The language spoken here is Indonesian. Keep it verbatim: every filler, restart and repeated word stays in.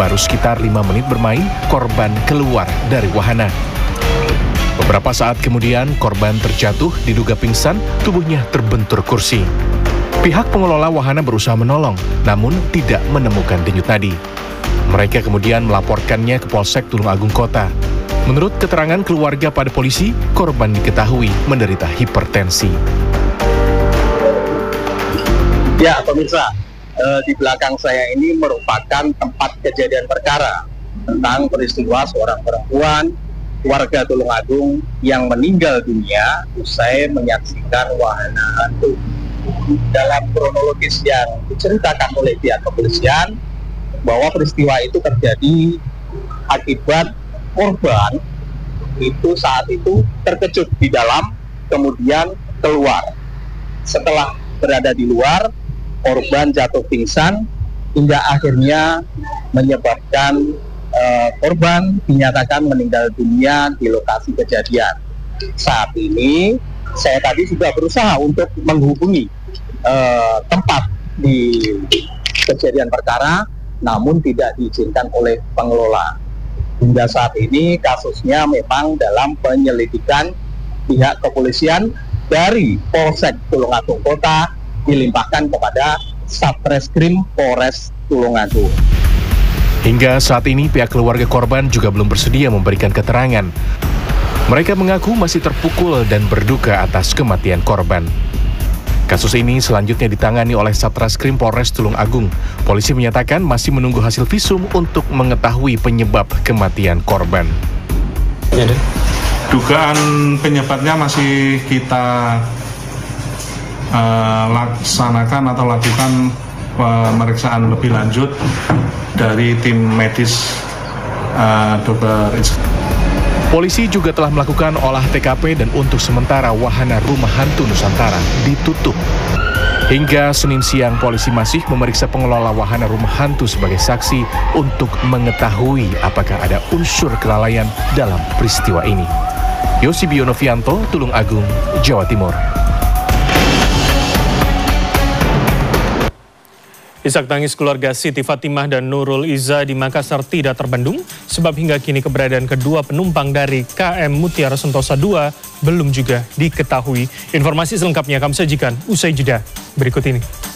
Baru sekitar lima menit bermain, korban keluar dari wahana. Beberapa saat kemudian, korban terjatuh, diduga pingsan, tubuhnya terbentur kursi. Pihak pengelola wahana berusaha menolong, namun tidak menemukan denyut nadi. Mereka kemudian melaporkannya ke Polsek Tulungagung Kota. Menurut keterangan keluarga pada polisi, korban diketahui menderita hipertensi. Ya, pemirsa, eh, di belakang saya ini merupakan tempat kejadian perkara tentang peristiwa seorang perempuan warga Tulungagung yang meninggal dunia usai menyaksikan wahana hantu. Dalam kronologis yang diceritakan oleh pihak kepolisian, bahwa peristiwa itu terjadi akibat korban itu saat itu terkejut di dalam, kemudian keluar. Setelah berada di luar, korban jatuh pingsan hingga akhirnya menyebabkan uh, korban dinyatakan meninggal dunia di lokasi kejadian. Saat ini saya tadi sudah berusaha untuk menghubungi uh, tempat di kejadian perkara, namun tidak diizinkan oleh pengelola. Hingga saat ini kasusnya memang dalam penyelidikan pihak kepolisian dari Polsek Tulungagung Kota, dilimpahkan kepada Satreskrim Polres Tulungagung. Hingga saat ini pihak keluarga korban juga belum bersedia memberikan keterangan. Mereka mengaku masih terpukul dan berduka atas kematian korban. Kasus ini selanjutnya ditangani oleh Satreskrim Polres Tulungagung. Polisi menyatakan masih menunggu hasil visum untuk mengetahui penyebab kematian korban. Dugaan penyebabnya masih kita Uh, laksanakan atau lakukan pemeriksaan lebih lanjut dari tim medis uh, dokter. Polisi juga telah melakukan olah T K P dan untuk sementara wahana rumah hantu Nusantara ditutup. Hingga Senin siang, polisi masih memeriksa pengelola wahana rumah hantu sebagai saksi untuk mengetahui apakah ada unsur kelalaian dalam peristiwa ini. Yosibio Novianto, Tulungagung, Jawa Timur. Isak tangis keluarga Siti Fatimah dan Nurul Iza di Makassar tidak terbendung, sebab hingga kini keberadaan kedua penumpang dari K M Mutiara Sentosa dua belum juga diketahui. Informasi selengkapnya kami sajikan usai jeda berikut ini.